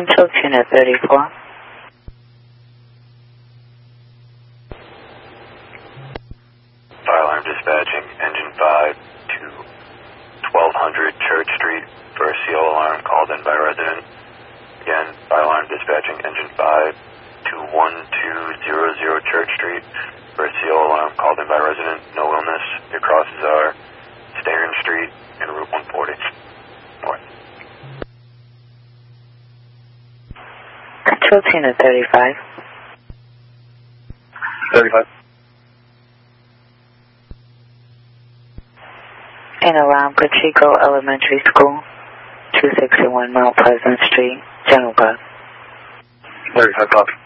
Control Unit 34. Fire alarm dispatching, engine 5 to 1200 Church Street for a CO alarm called in by a resident. Again, fire alarm dispatching, engine 5 to 1200 Church Street for a CO alarm called in by a resident. No illness. Your crosses are Starin Street and Route 140 North. Control Unit 35. 35. In alarm, Pacheco Elementary School, 261 Mount Pleasant Street, General Gov. 35, copy.